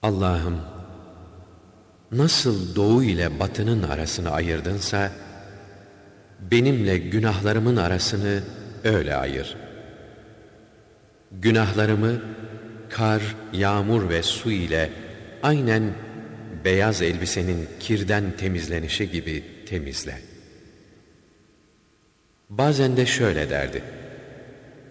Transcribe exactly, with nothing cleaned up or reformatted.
Allah'ım, nasıl doğu ile batının arasını ayırdınsa, benimle günahlarımın arasını öyle ayır. Günahlarımı kar, yağmur ve su ile aynen beyaz elbisenin kirden temizlenişi gibi temizle. Bazen de şöyle derdi: